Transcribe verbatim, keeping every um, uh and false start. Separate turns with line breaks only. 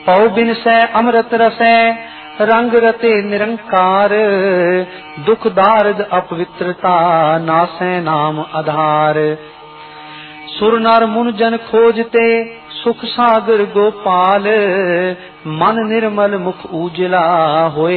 पौ बिन सै अमृत रसै रंग रते निरंकार, दुख दारद अपवित्रता नासै नाम आधार। सुर नर मुन जन खोजते सुख सागर गोपाल, मन निर्मल मुख उजला होए